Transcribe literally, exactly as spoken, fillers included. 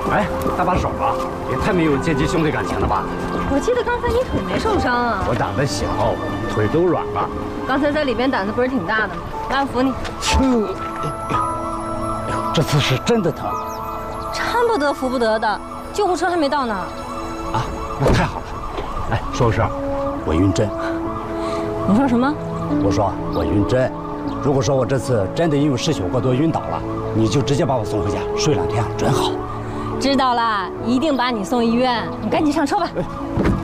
哎，搭把手吧，也太没有阶级兄弟感情了吧？ 我记得刚才你腿没受伤啊。 我胆子小，腿都软了。 刚才在里边胆子不是挺大的吗？来，我扶你。 去，这次是真的疼。 搀不得扶不得的，救护车还没到呢。 啊，那太好了。哎，说个事儿，我晕针。 你说什么？ 我说我晕针。如果说我这次真的因为失血过多晕倒了，你就直接把我送回家睡两天，准好。 知道啦，一定把你送医院。你赶紧上车吧。 哎